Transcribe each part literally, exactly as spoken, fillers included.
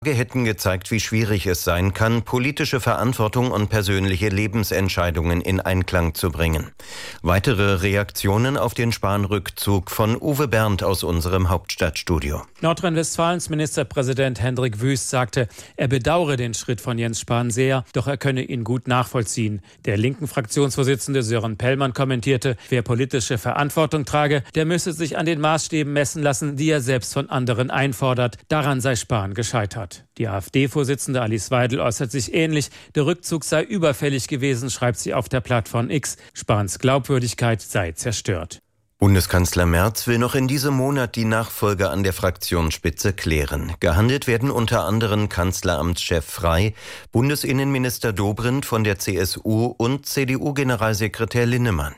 hätten gezeigt, wie schwierig es sein kann, politische Verantwortung und persönliche Lebensentscheidungen in Einklang zu bringen. Weitere Reaktionen auf den Spahn-Rückzug von Uwe Bernd aus unserem Hauptstadtstudio. Nordrhein-Westfalens Ministerpräsident Hendrik Wüst sagte, er bedauere den Schritt von Jens Spahn sehr, doch er könne ihn gut nachvollziehen. Der linken Fraktionsvorsitzende Sören Pellmann kommentierte, wer politische Verantwortung trage, der müsse sich an den Maßstäben messen lassen, die er selbst von anderen einfordert. Daran sei Spahn gescheitert. Die AfD-Vorsitzende Alice Weidel äußert sich ähnlich. Der Rückzug sei überfällig gewesen, schreibt sie auf der Plattform X. Spahns Glaubwürdigkeit sei zerstört. Bundeskanzler Merz will noch in diesem Monat die Nachfolge an der Fraktionsspitze klären. Gehandelt werden unter anderem Kanzleramtschef Frey, Bundesinnenminister Dobrindt von der C S U und C D U-Generalsekretär Linnemann.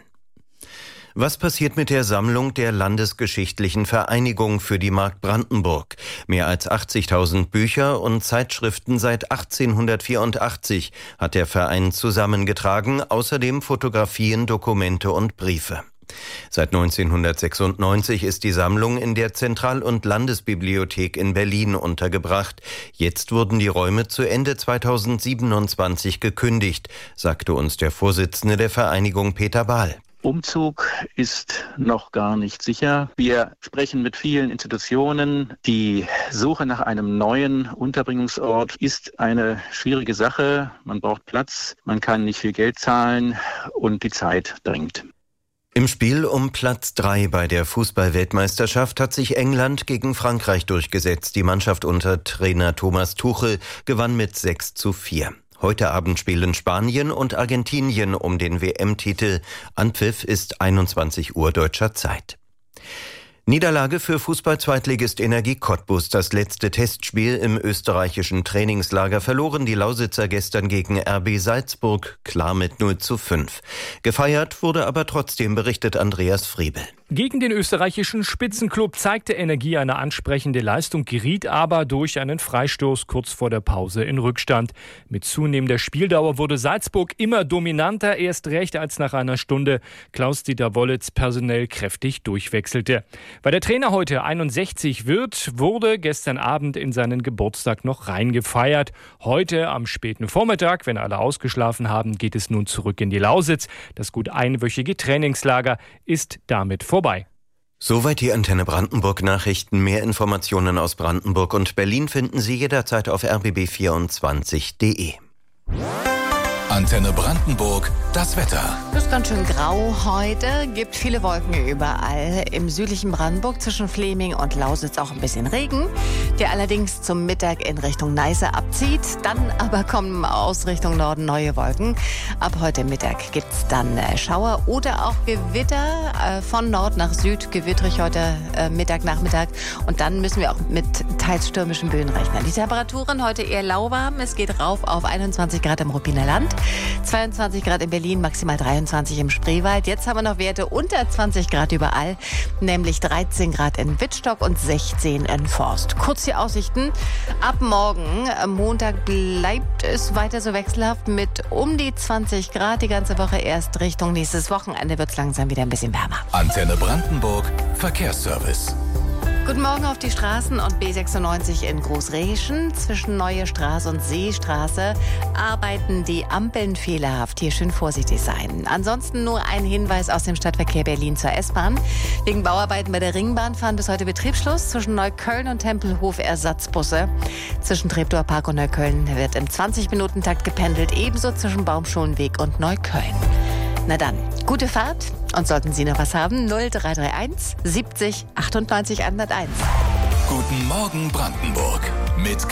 Was passiert mit der Sammlung der Landesgeschichtlichen Vereinigung für die Mark Brandenburg? Mehr als achtzigtausend Bücher und Zeitschriften seit achtzehnhundertvierundachtzig hat der Verein zusammengetragen, außerdem Fotografien, Dokumente und Briefe. Seit neunzehnhundertsechsundneunzig ist die Sammlung in der Zentral- und Landesbibliothek in Berlin untergebracht. Jetzt wurden die Räume zu Ende zweitausendsiebenundzwanzig gekündigt, sagte uns der Vorsitzende der Vereinigung Peter Bahl. Umzug ist noch gar nicht sicher. Wir sprechen mit vielen Institutionen. Die Suche nach einem neuen Unterbringungsort ist eine schwierige Sache. Man braucht Platz, man kann nicht viel Geld zahlen und die Zeit drängt. Im Spiel um Platz drei bei der Fußball-Weltmeisterschaft hat sich England gegen Frankreich durchgesetzt. Die Mannschaft unter Trainer Thomas Tuchel gewann mit sechs zu vier. Heute Abend spielen Spanien und Argentinien um den W M-Titel. Anpfiff ist einundzwanzig Uhr deutscher Zeit. Niederlage für Fußball-Zweitligist Energie Cottbus. Das letzte Testspiel im österreichischen Trainingslager verloren die Lausitzer gestern gegen R B Salzburg klar mit null zu fünf. Gefeiert wurde aber trotzdem, berichtet Andreas Friebel. Gegen den österreichischen Spitzenklub zeigte Energie eine ansprechende Leistung, geriet aber durch einen Freistoß kurz vor der Pause in Rückstand. Mit zunehmender Spieldauer wurde Salzburg immer dominanter, erst recht als nach einer Stunde Klaus-Dieter Wollitz personell kräftig durchwechselte. Weil der Trainer heute einundsechzig wird, wurde gestern Abend in seinen Geburtstag noch reingefeiert. Heute am späten Vormittag, wenn alle ausgeschlafen haben, geht es nun zurück in die Lausitz. Das gut einwöchige Trainingslager ist damit vorbei. Soweit die Antenne Brandenburg Nachrichten. Mehr Informationen aus Brandenburg und Berlin finden Sie jederzeit auf r b b vierundzwanzig punkt d e. Antenne Brandenburg, das Wetter. Es ist ganz schön grau heute, gibt viele Wolken überall. Im südlichen Brandenburg zwischen Fleming und Lausitz auch ein bisschen Regen, der allerdings zum Mittag in Richtung Neiße abzieht. Dann aber kommen aus Richtung Norden neue Wolken. Ab heute Mittag gibt es dann Schauer oder auch Gewitter von Nord nach Süd, gewittrig heute Mittag, Nachmittag. Und dann müssen wir auch mit teils stürmischen Böen rechnen. Die Temperaturen heute eher lauwarm. Es geht rauf auf einundzwanzig Grad im Ruppiner Land. zweiundzwanzig Grad in Berlin, maximal dreiundzwanzig im Spreewald. Jetzt haben wir noch Werte unter zwanzig Grad überall, nämlich dreizehn Grad in Wittstock und sechzehn in Forst. Kurz die Aussichten. Ab morgen, Montag, bleibt es weiter so wechselhaft mit um die zwanzig Grad. Die ganze Woche erst Richtung nächstes Wochenende wird es langsam wieder ein bisschen wärmer. Antenne Brandenburg, Verkehrsservice. Guten Morgen auf die Straßen und B sechsundneunzig in Großreschen. Zwischen Neue Straße und Seestraße arbeiten die Ampeln fehlerhaft. Hier schön vorsichtig sein. Ansonsten nur ein Hinweis aus dem Stadtverkehr Berlin zur S-Bahn. Wegen Bauarbeiten bei der Ringbahn fahren bis heute Betriebsschluss. Zwischen Neukölln und Tempelhof Ersatzbusse. Zwischen Treptower Park und Neukölln wird im zwanzig-Minuten-Takt gependelt. Ebenso zwischen Baumschulenweg und Neukölln. Na dann, gute Fahrt. Und sollten Sie noch was haben, null drei drei eins siebzig achtundneunzig hunderteins. Guten Morgen Brandenburg mit